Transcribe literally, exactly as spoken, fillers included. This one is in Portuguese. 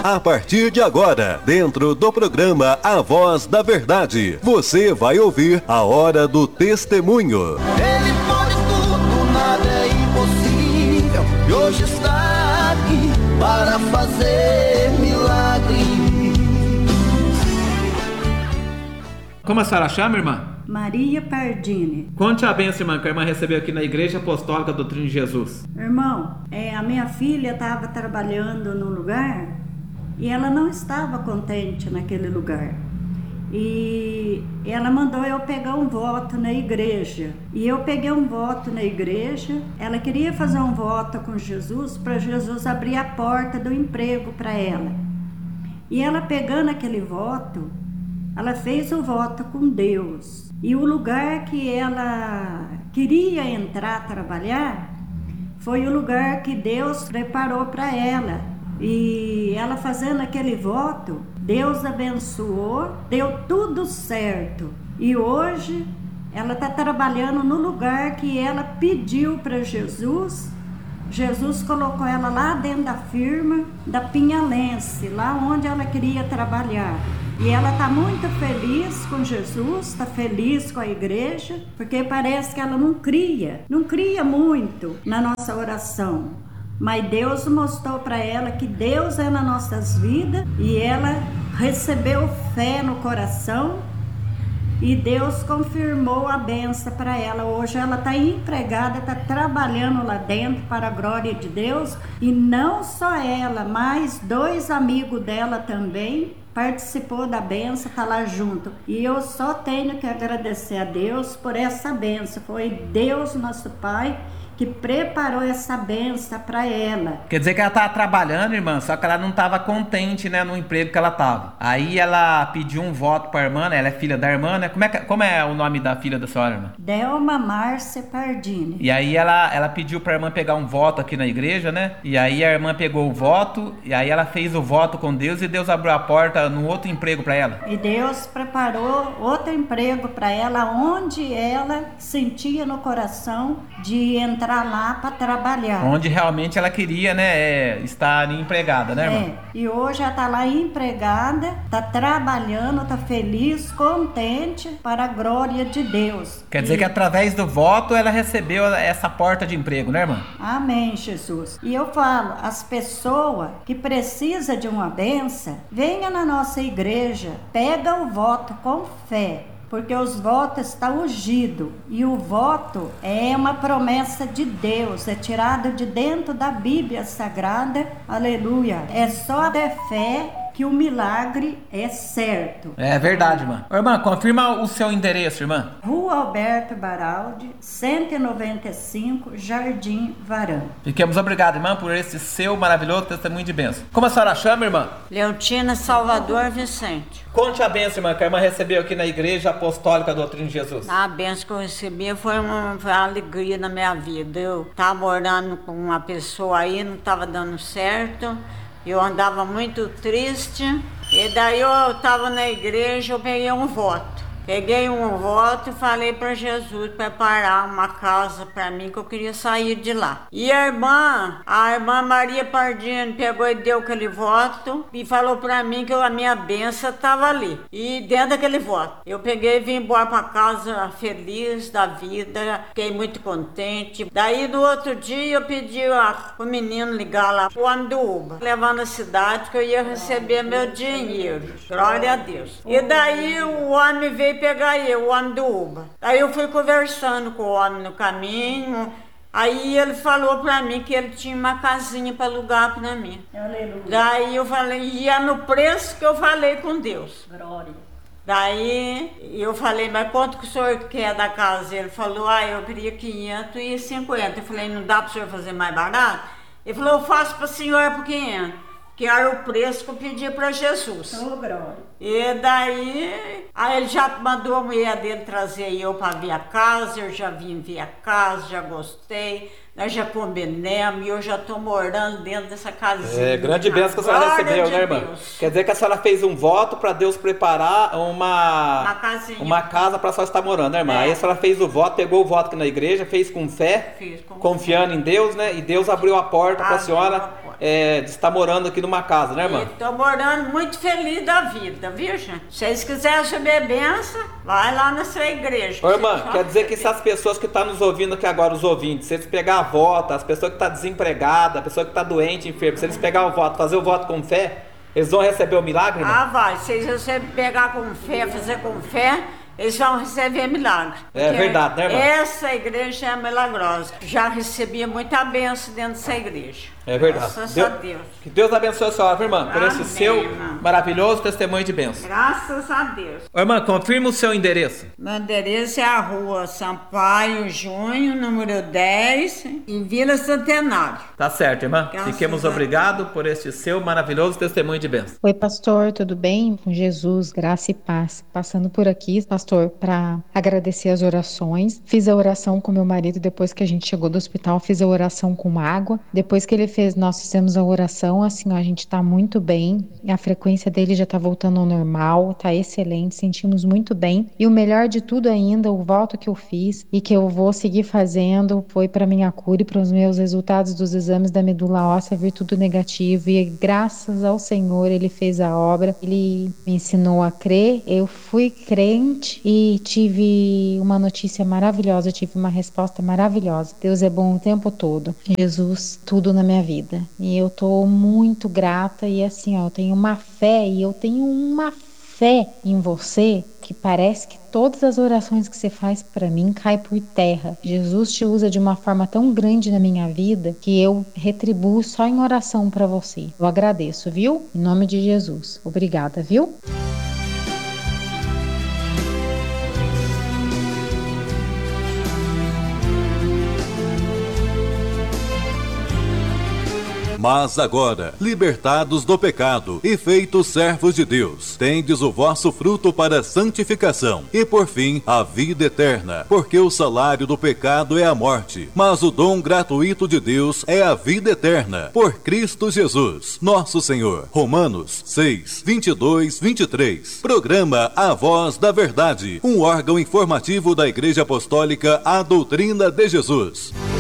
A partir de agora, dentro do programa A Voz da Verdade, você vai ouvir a Hora do Testemunho. Ele pode tudo, nada é impossível. E hoje está aqui para fazer milagre. Como a senhora chama, irmã? Maria Pardini. Conte a bênção, irmã, que a irmã recebeu aqui na Igreja Apostólica Doutrina de Jesus. Irmão, é, a minha filha estava trabalhando no lugar e ela não estava contente naquele lugar. E ela mandou eu pegar um voto na igreja. E eu peguei um voto na igreja. Ela queria fazer um voto com Jesus para Jesus abrir a porta do emprego para ela. E ela pegando aquele voto, ela fez o voto com Deus. E o lugar que ela queria entrar trabalhar foi o lugar que Deus preparou para ela. E ela fazendo aquele voto, Deus abençoou, deu tudo certo. E hoje ela está trabalhando no lugar que ela pediu para Jesus. Jesus colocou ela lá dentro da firma da Pinhalense, lá onde ela queria trabalhar. E ela está muito feliz com Jesus, está feliz com a igreja, porque parece que ela não cria, não cria muito na nossa oração. Mas Deus mostrou para ela que Deus é nas nossas vidas e ela recebeu fé no coração e Deus confirmou a benção para ela. Hoje ela está empregada, está trabalhando lá dentro para a glória de Deus. E não só ela, mas dois amigos dela também participou da benção, está lá junto. E eu só tenho que agradecer a Deus por essa benção. Foi Deus, nosso Pai, que preparou essa benção para ela. Quer dizer que ela estava trabalhando, irmã, só que ela não estava contente, né, no emprego que ela estava. Aí ela pediu um voto para a irmã, né? Ela é filha da irmã, né? Como é, que, como é o nome da filha da senhora, irmã? Delma Márcia Pardini. E aí ela, ela pediu para a irmã pegar um voto aqui na igreja, né? E aí a irmã pegou o voto, e aí ela fez o voto com Deus e Deus abriu a porta no outro emprego para ela. E Deus preparou outro emprego para ela, onde ela sentia no coração de entrar lá para trabalhar. Onde realmente ela queria, né, é, estar empregada, né, irmã? É, e hoje ela está lá empregada, está trabalhando, está feliz, contente para a glória de Deus. Quer dizer e... que através do voto ela recebeu essa porta de emprego, né, irmã? Amém, Jesus. E eu falo, as pessoas que precisam de uma benção, venha na nossa igreja, pega o voto com fé. Porque os votos estão ungidos e o voto é uma promessa de Deus, é tirado de dentro da Bíblia Sagrada, aleluia. É só ter fé que o milagre é certo. É verdade, irmã. Ô, irmã, confirma o seu endereço, irmã. Rua Alberto Baraldi, cento e noventa e cinco, Jardim Varã. Fiquemos obrigados, irmã, por esse seu maravilhoso testemunho de bênção. Como a senhora chama, irmã? Leontina Salvador Vicente. Conte a bênção, irmã, que a irmã recebeu aqui na Igreja Apostólica Doutrina de Jesus. A bênção que eu recebi foi uma, foi uma alegria na minha vida. Eu estava orando com uma pessoa aí, não estava dando certo. Eu andava muito triste. E daí eu estava na igreja, eu peguei um voto. Peguei um voto e falei para Jesus preparar uma casa para mim, que eu queria sair de lá. E a irmã, a irmã Maria Pardini pegou e deu aquele voto e falou para mim que a minha bênção estava ali. E dentro daquele voto. Eu peguei e vim embora para casa feliz da vida, fiquei muito contente. Daí no outro dia eu pedi o menino ligar lá, o homem do Uber, levando a cidade que eu ia receber meu dinheiro. Glória a Deus. E daí o homem veio pegar eu, o homem do Uber. Aí eu fui conversando com o homem no caminho. Aí ele falou pra mim que ele tinha uma casinha para alugar pra mim. Aleluia. Daí eu falei, ia no preço que eu falei com Deus. Glória. Daí eu falei, mas quanto que o senhor quer da casa? Ele falou, ah, eu queria quinhentos e cinquenta. Eu falei, não dá pro senhor fazer mais barato? Ele falou, eu faço pra senhora por quinhentos. Que era o preço que eu pedi para Jesus. Oh, glória. E daí, aí ele já mandou a mulher dele trazer eu para ver a casa, eu já vim ver a casa, já gostei, nós já combinamos e eu já estou morando dentro dessa casinha. É, grande bênção que a senhora recebeu, né, irmã? Deus. Quer dizer que a senhora fez um voto para Deus preparar uma, uma, casinha. uma casa para a senhora estar morando, né, irmã? É. Aí a senhora fez o voto, pegou o voto aqui na igreja, fez com fé, Fiz com confiando fé. em Deus, né? E Deus abriu a porta para a senhora é, de estar morando aqui numa casa, né, irmã? Estou morando muito feliz da vida, viu, gente? Se vocês quiserem receber bênção, vai lá na sua igreja. Ô, irmã, quer dizer que essas pessoas que estão nos ouvindo aqui agora, os ouvintes, se eles pegar a voto, as pessoas que estão desempregadas, a pessoa que está doente, enferma, se eles pegar o voto, fazer o voto com fé, eles vão receber o milagre, irmã? Ah, vai. Se vocês pegar com fé, fazer com fé, eles vão receber milagre. É verdade, né, irmã? Essa igreja é milagrosa. Já recebia muita bênção dentro dessa igreja. É verdade. Graças Deus, a Deus. Que Deus abençoe a senhora, irmã, por esse Amém, seu irmã. maravilhoso testemunho de bênção. Graças a Deus. Ô, irmã, confirma o seu endereço. Meu endereço é a rua Sampaio Junho, número dez, em Vila Centenário. Tá certo, irmã. Graças Fiquemos a obrigados por este seu maravilhoso testemunho de bênção. Oi, pastor, tudo bem? Com Jesus, graça e paz. Passando por aqui, pastor, para agradecer as orações. Fiz a oração com meu marido depois que a gente chegou do hospital, fiz a oração com água. Depois que ele fez, nós fizemos a oração, assim, ó, a gente tá muito bem. A frequência dele já tá voltando ao normal, tá excelente, sentimos muito bem. E o melhor de tudo ainda, o voto que eu fiz e que eu vou seguir fazendo foi para minha cura e para os meus resultados dos exames da medula óssea vir tudo negativo. E graças ao Senhor, ele fez a obra, ele me ensinou a crer, eu fui crente e tive uma notícia maravilhosa, tive uma resposta maravilhosa. Deus é bom o tempo todo. Jesus, tudo na minha vida. E eu tô muito grata e assim, ó, eu tenho uma fé e eu tenho uma fé em você que parece que todas as orações que você faz para mim caem por terra. Jesus te usa de uma forma tão grande na minha vida que eu retribuo só em oração para você. Eu agradeço, viu? Em nome de Jesus. Obrigada, viu? Mas agora, libertados do pecado e feitos servos de Deus, tendes o vosso fruto para a santificação e, por fim, a vida eterna, porque o salário do pecado é a morte, mas o dom gratuito de Deus é a vida eterna, por Cristo Jesus, nosso Senhor. Romanos seis, vinte e dois, vinte e três. Programa A Voz da Verdade, um órgão informativo da Igreja Apostólica A Doutrina de Jesus.